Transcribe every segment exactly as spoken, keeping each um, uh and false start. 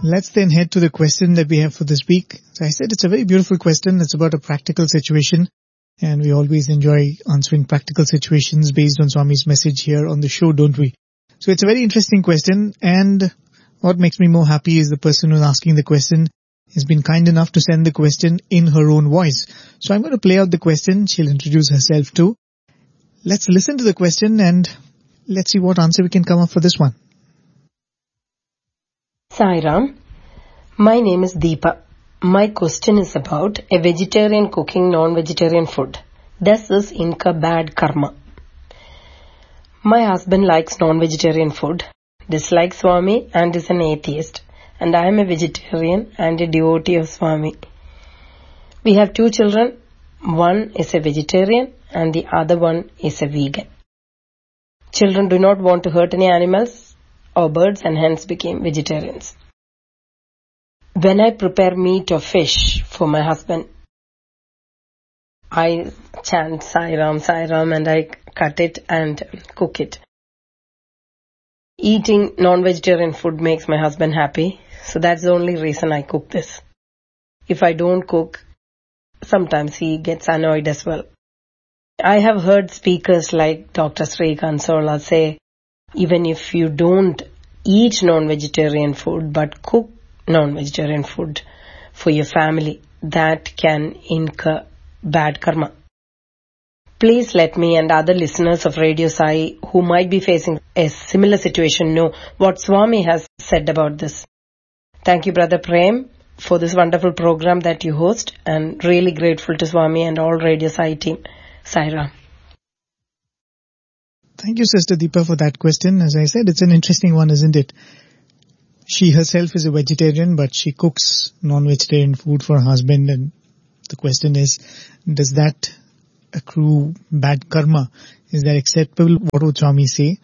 Let's then head to the question that we have for this week. So I said it's a very beautiful question. It's about a practical situation. And we always enjoy answering practical situations based on Swami's message here on the show, don't we? So it's a very interesting question. And what makes me more happy is the person who's asking the question has been kind enough to send the question in her own voice. So I'm going to play out the question. She'll introduce herself too. Let's listen to the question and let's see what answer we can come up for this one. Sai Ram, my name is Deepa. My question is about a vegetarian cooking non-vegetarian food. Does this incur bad karma? My husband likes non-vegetarian food, dislikes Swami and is an atheist. And I am a vegetarian and a devotee of Swami. We have two children. One is a vegetarian and the other one is a vegan. Children do not want to hurt any animals or birds and hence became vegetarians. When I prepare meat or fish for my husband, I chant Sai Ram, Sai Ram and I cut it and cook it. Eating non-vegetarian food makes my husband happy, so that's the only reason I cook this. If I don't cook, sometimes he gets annoyed as well. I have heard speakers like Doctor Sri Kansola say, even if you don't eat non-vegetarian food but cook non-vegetarian food for your family, that can incur bad karma. Please let me and other listeners of Radio Sai who might be facing a similar situation know what Swami has said about this. Thank you, Brother Prem, for this wonderful program that you host, and really grateful to Swami and all Radio Sai team. Sai Ram. Thank you, Sister Deepa, for that question. As I said, it's an interesting one, isn't it? She herself is a vegetarian, but she cooks non-vegetarian food for her husband. And the question is, does that accrue bad karma? Is that acceptable? What would Swami say?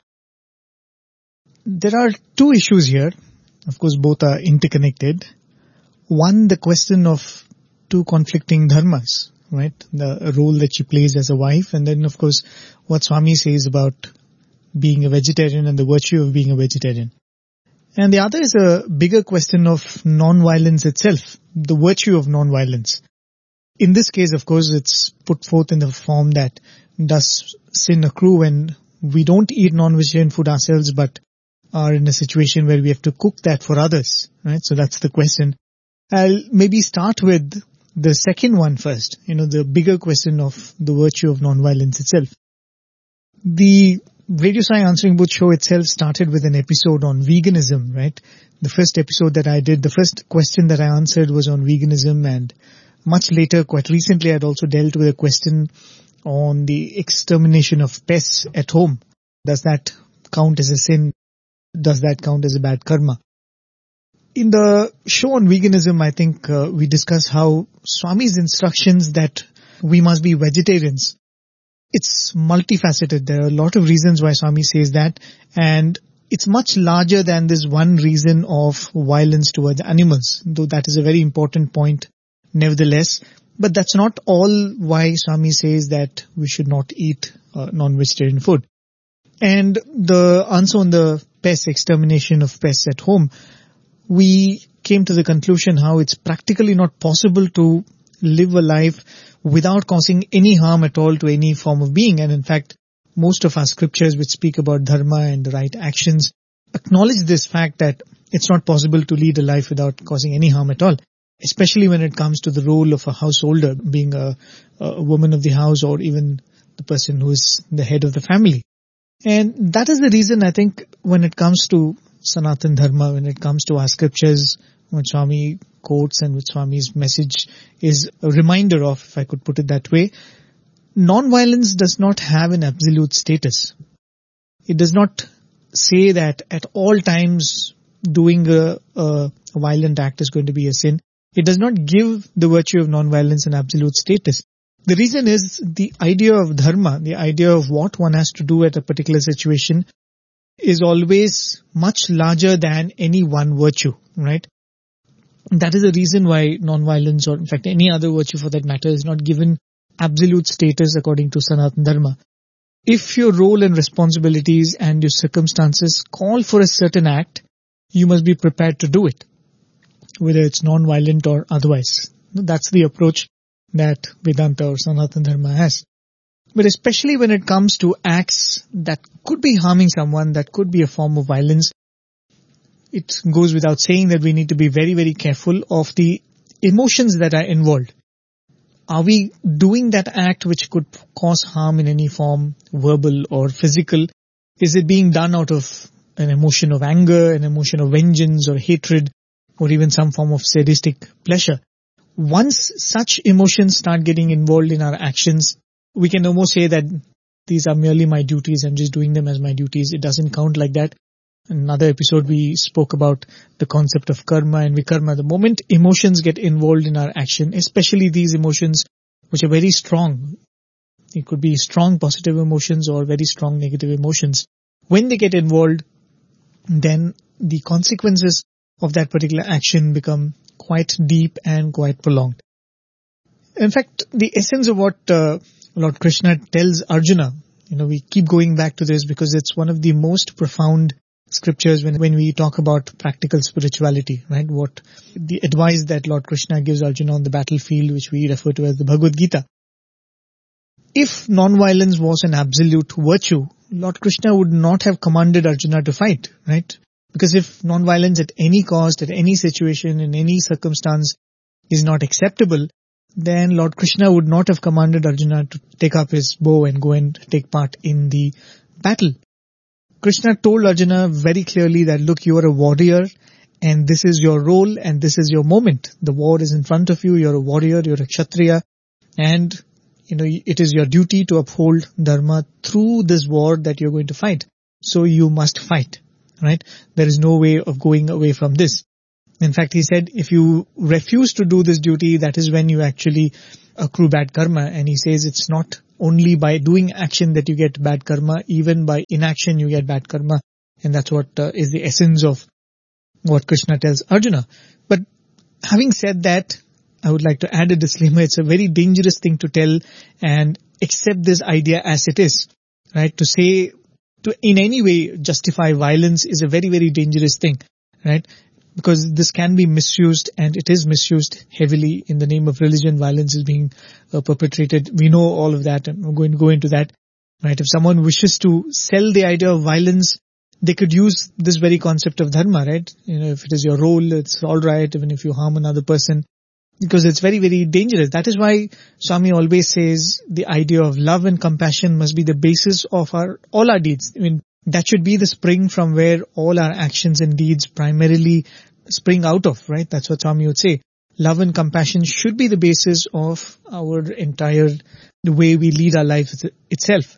There are two issues here. Of course, both are interconnected. One, the question of two conflicting dharmas, right? The role that she plays as a wife. And then, of course, what Swami says about being a vegetarian and the virtue of being a vegetarian. And the other is a bigger question of non-violence itself, the virtue of non-violence. In this case, of course, it's put forth in the form that does sin accrue when we don't eat non-vegetarian food ourselves but are in a situation where we have to cook that for others, right? So that's the question. I'll maybe start with the second one first, you know, the bigger question of the virtue of non-violence itself. The Radio Sai Answering Booth show itself started with an episode on veganism, right? The first episode that I did, the first question that I answered was on veganism, and much later, quite recently, I'd also dealt with a question on the extermination of pests at home. Does that count as a sin? Does that count as a bad karma? In the show on veganism, I think uh, we discussed how Swami's instructions that we must be vegetarians, it's multifaceted. There are a lot of reasons why Swami says that, and it's much larger than this one reason of violence towards animals, though that is a very important point nevertheless. But that's not all why Swami says that we should not eat uh, non-vegetarian food. And the answer on the pest, extermination of pests at home, we came to the conclusion how it's practically not possible to live a life without causing any harm at all to any form of being. And in fact, most of our scriptures which speak about dharma and the right actions acknowledge this fact that it's not possible to lead a life without causing any harm at all, especially when it comes to the role of a householder, being a, a woman of the house or even the person who is the head of the family. And that is the reason I think when it comes to Sanatan Dharma, when it comes to our scriptures, what Swami quotes and which Swami's message is a reminder of, if I could put it that way, non-violence does not have an absolute status. It does not say that at all times doing a, a violent act is going to be a sin. It does not give the virtue of non-violence an absolute status. The reason is the idea of dharma, the idea of what one has to do at a particular situation is always much larger than any one virtue, right? That is the reason why non-violence, or in fact any other virtue for that matter, is not given absolute status according to Sanatana Dharma. If your role and responsibilities and your circumstances call for a certain act, you must be prepared to do it. whether it's non-violent or otherwise. That's the approach that Vedanta or Sanatana Dharma has. But especially when it comes to acts that could be harming someone, that could be a form of violence, it goes without saying that we need to be very, very careful of the emotions that are involved. Are we doing that act which could cause harm in any form, verbal or physical? Is it being done out of an emotion of anger, an emotion of vengeance or hatred, or even some form of sadistic pleasure? Once such emotions start getting involved in our actions, we can almost say that these are merely my duties. I'm just doing them as my duties. It doesn't count like that. In another episode, we spoke about the concept of karma and vikarma. The moment emotions get involved in our action, especially these emotions which are very strong, it could be strong positive emotions or very strong negative emotions. When they get involved, then the consequences of that particular action become quite deep and quite prolonged. In fact, the essence of what uh, Lord Krishna tells Arjuna, you know, we keep going back to this because it's one of the most profound scriptures when, when we talk about practical spirituality, right? What the advice that Lord Krishna gives Arjuna on the battlefield, which we refer to as the Bhagavad Gita. If non-violence was an absolute virtue, Lord Krishna would not have commanded Arjuna to fight, right? Because if non-violence at any cost, at any situation, in any circumstance is not acceptable, then Lord Krishna would not have commanded Arjuna to take up his bow and go and take part in the battle. Krishna told Arjuna very clearly that, look, you are a warrior and this is your role and this is your moment. The war is in front of you, you're a warrior, you're a Kshatriya, and you know, it is your duty to uphold dharma through this war that you're going to fight. So you must fight, right? There is no way of going away from this. In fact, he said, if you refuse to do this duty, that is when you actually accrue bad karma. And he says it's not only by doing action that you get bad karma, even by inaction you get bad karma. And that's what uh, is the essence of what Krishna tells Arjuna. But having said that, I would like to add a disclaimer. It's a very dangerous thing to tell and accept this idea as it is, right? To say, to in any way justify violence is a very, very dangerous thing, right? Because this can be misused, and it is misused heavily in the name of religion. Violence is being uh, perpetrated. We know all of that, and we're going to go into that, right? If someone wishes to sell the idea of violence, they could use this very concept of dharma, right? You know, if it is your role, it's all right, even if you harm another person, because it's very, very dangerous. That is why Swami always says the idea of love and compassion must be the basis of our all our deeds. I mean, that should be the spring from where all our actions and deeds primarily spring out of, right? That's what Swami would say. Love and compassion should be the basis of our entire, the way we lead our lives itself.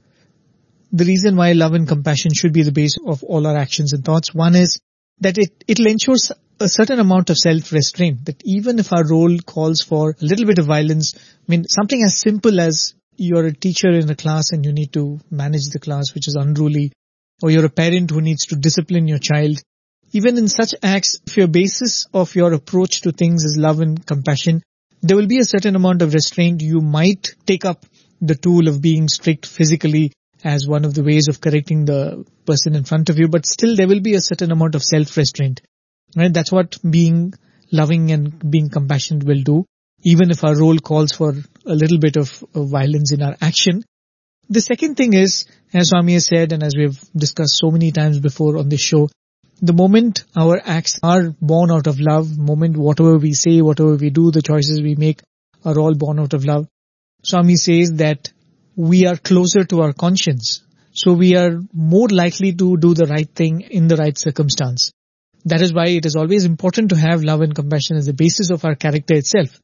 The reason why love and compassion should be the base of all our actions and thoughts, one is that it, it'll ensure a certain amount of self-restraint, that even if our role calls for a little bit of violence, I mean, something as simple as you're a teacher in a class and you need to manage the class, which is unruly, or you're a parent who needs to discipline your child. Even in such acts, if your basis of your approach to things is love and compassion, there will be a certain amount of restraint. You might take up the tool of being strict physically as one of the ways of correcting the person in front of you, but still there will be a certain amount of self-restraint. Right? That's what being loving and being compassionate will do, even if our role calls for a little bit of, of violence in our action. The second thing is, as Swami has said, and as we have discussed so many times before on this show, the moment our acts are born out of love, moment whatever we say, whatever we do, the choices we make are all born out of love. Swami says that we are closer to our conscience. So we are more likely to do the right thing in the right circumstance. That is why it is always important to have love and compassion as the basis of our character itself.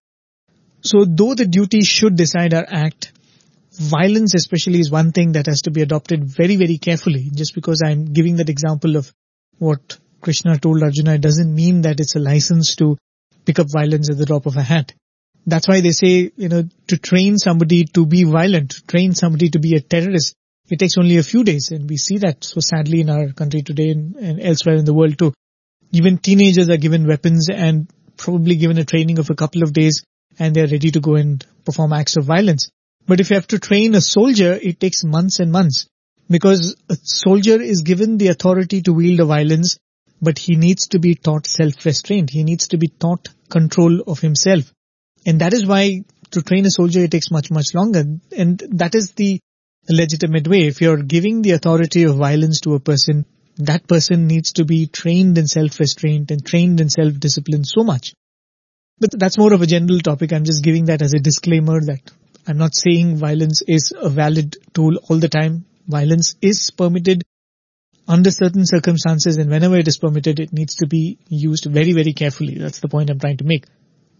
So though the duty should decide our act, violence especially is one thing that has to be adopted very, very carefully. Just because I'm giving that example of what Krishna told Arjuna, it doesn't mean that it's a license to pick up violence at the drop of a hat. That's why they say, you know, to train somebody to be violent, to train somebody to be a terrorist, it takes only a few days. And we see that so sadly in our country today and, and elsewhere in the world too. Even teenagers are given weapons and probably given a training of a couple of days, and they're ready to go and perform acts of violence. But if you have to train a soldier, it takes months and months, because a soldier is given the authority to wield a violence but he needs to be taught self-restraint. He needs to be taught control of himself. And that is why to train a soldier, it takes much, much longer. And that is the legitimate way. If you're giving the authority of violence to a person, that person needs to be trained in self-restraint and trained in self-discipline so much. But that's more of a general topic. I'm just giving that as a disclaimer that I'm not saying violence is a valid tool all the time. Violence is permitted under certain circumstances, and whenever it is permitted, it needs to be used very, very carefully. That's the point I'm trying to make.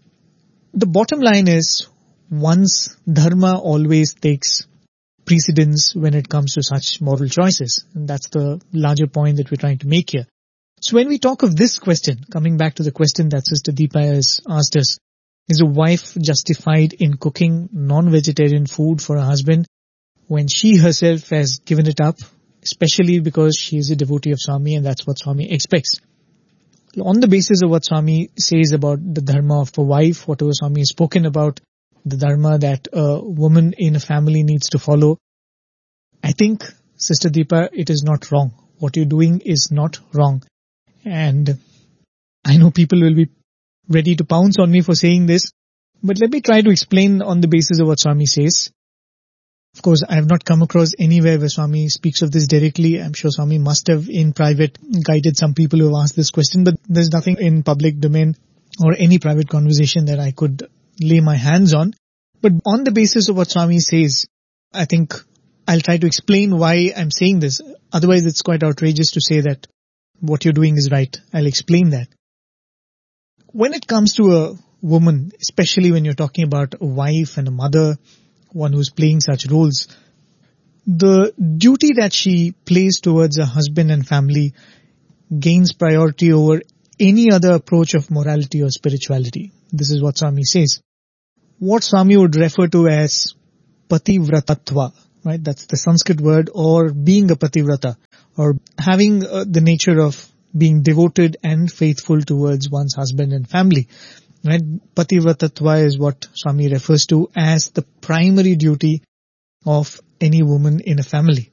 The bottom line is, one's dharma always takes precedence when it comes to such moral choices. And that's the larger point that we're trying to make here. So when we talk of this question, coming back to the question that Sister Deepa has asked us, is a wife justified in cooking non-vegetarian food for her husband when she herself has given it up, especially because she is a devotee of Swami and that's what Swami expects? On the basis of what Swami says about the dharma of a wife, whatever Swami has spoken about, the dharma that a woman in a family needs to follow, I think, Sister Deepa, it is not wrong. What you're doing is not wrong. And I know people will be ready to pounce on me for saying this, but let me try to explain on the basis of what Swami says. Of course, I have not come across anywhere where Swami speaks of this directly. I'm sure Swami must have in private guided some people who have asked this question, but there's nothing in public domain or any private conversation that I could lay my hands on. But on the basis of what Swami says, I think I'll try to explain why I'm saying this. Otherwise, it's quite outrageous to say that what you're doing is right. I'll explain that. When it comes to a woman, especially when you're talking about a wife and a mother, one who's playing such roles, the duty that she plays towards her husband and family gains priority over any other approach of morality or spirituality. This is what Swami says. What Swami would refer to as pativratatva, right? That's the Sanskrit word, or being a pativrata, or having uh, the nature of being devoted and faithful towards one's husband and family. Right? Pativratatva is what Swami refers to as the primary duty of any woman in a family.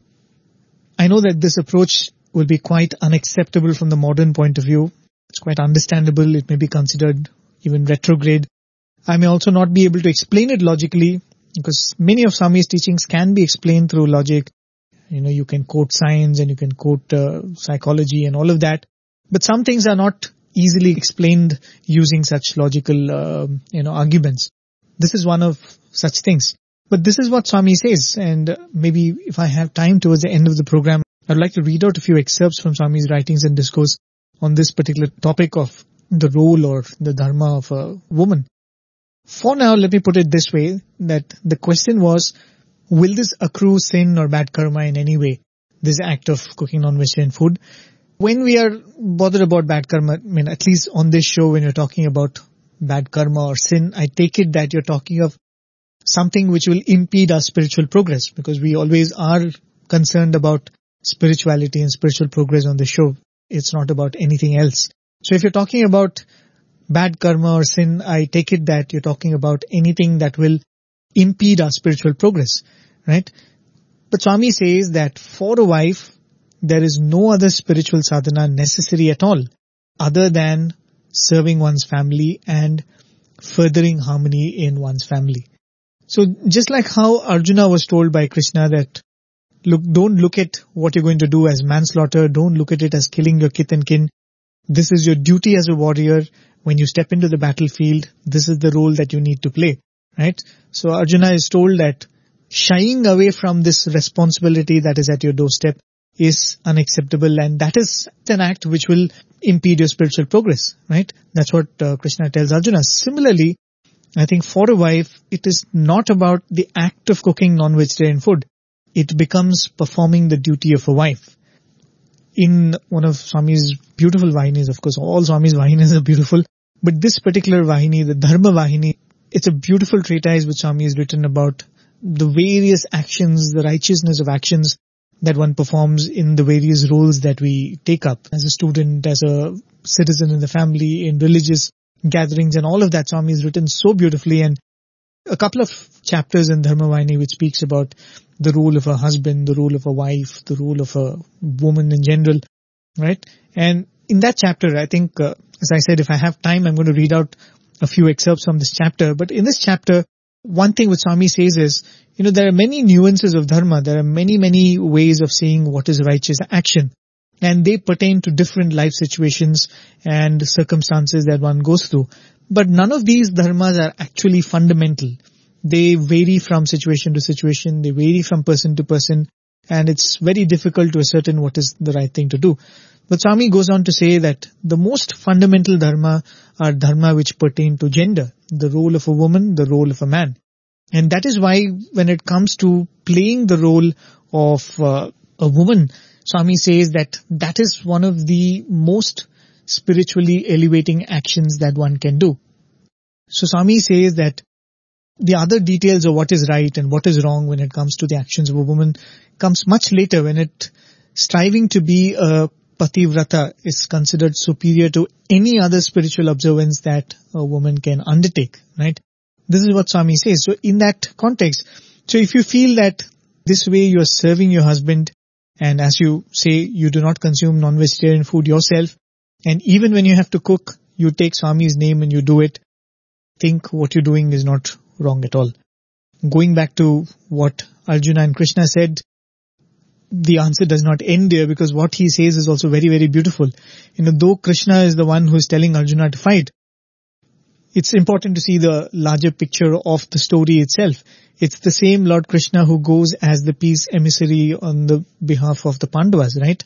I know that this approach will be quite unacceptable from the modern point of view. It's quite understandable. It may be considered even retrograde. I may also not be able to explain it logically, because many of Swami's teachings can be explained through logic. You know, you can quote science and you can quote uh, psychology and all of that. But some things are not easily explained using such logical, uh, you know, arguments. This is one of such things. But this is what Swami says, and uh, maybe if I have time towards the end of the program, I'd like to read out a few excerpts from Swami's writings and discourse on this particular topic of the role or the dharma of a woman. For now, let me put it this way, that the question was, will this accrue sin or bad karma in any way, this act of cooking non-vegetarian food? When we are bothered about bad karma, I mean, at least on this show, when you're talking about bad karma or sin, I take it that you're talking of something which will impede our spiritual progress, because we always are concerned about spirituality and spiritual progress on the show. It's not about anything else. So if you're talking about bad karma or sin, I take it that you're talking about anything that will impede our spiritual progress, right? But Swami says that for a wife, there is no other spiritual sadhana necessary at all other than serving one's family and furthering harmony in one's family. So just like how Arjuna was told by Krishna that, look, don't look at what you're going to do as manslaughter, don't look at it as killing your kith and kin. This is your duty as a warrior. When you step into the battlefield, this is the role that you need to play, right? So Arjuna is told that shying away from this responsibility that is at your doorstep is unacceptable, and that is an act which will impede your spiritual progress, right? That's what uh, Krishna tells Arjuna. Similarly, I think for a wife, it is not about the act of cooking non-vegetarian food. It becomes performing the duty of a wife. In one of Swami's beautiful Vahinis, of course, all Swami's Vahinis are beautiful, but this particular Vahini, the Dharma Vahini, it's a beautiful treatise which Swami has written about the various actions, the righteousness of actions that one performs in the various roles that we take up as a student, as a citizen in the family, in religious gatherings, and all of that Swami has written so beautifully. And a couple of chapters in Dharma Vahini which speaks about the role of a husband, the role of a wife, the role of a woman in general, right? And in that chapter, I think, uh, as I said, if I have time, I'm going to read out a few excerpts from this chapter. But in this chapter, one thing which Swami says is, you know, there are many nuances of dharma. There are many, many ways of saying what is righteous action. And they pertain to different life situations and circumstances that one goes through. But none of these dharmas are actually fundamental. They vary from situation to situation. They vary from person to person. And it's very difficult to ascertain what is the right thing to do. But Swami goes on to say that the most fundamental dharma are dharma which pertain to gender, the role of a woman, the role of a man. And that is why when it comes to playing the role of uh, a woman, Swami says that that is one of the most spiritually elevating actions that one can do. So Swami says that the other details of what is right and what is wrong when it comes to the actions of a woman comes much later, when it striving to be a pativrata is considered superior to any other spiritual observance that a woman can undertake, right? This is what Swami says. So in that context, so if you feel that this way you are serving your husband, and as you say, you do not consume non-vegetarian food yourself, and even when you have to cook, you take Swami's name and you do it, think what you're doing is not wrong at all. Going back to what Arjuna and Krishna said, the answer does not end there, because what he says is also very, very beautiful. You know, though Krishna is the one who is telling Arjuna to fight, it's important to see the larger picture of the story itself. It's the same Lord Krishna who goes as the peace emissary on the behalf of the Pandavas, right?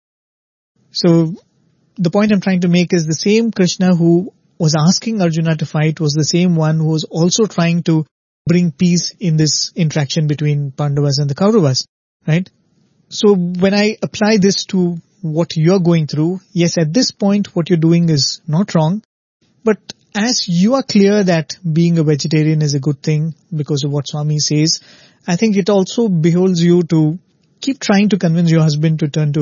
So the point I'm trying to make is the same Krishna who was asking Arjuna to fight was the same one who was also trying to bring peace in this interaction between Pandavas and the Kauravas, right? So when I apply this to what you're going through, yes, at this point what you're doing is not wrong, but as you are clear that being a vegetarian is a good thing because of what Swami says, I think it also beholds you to keep trying to convince your husband to turn to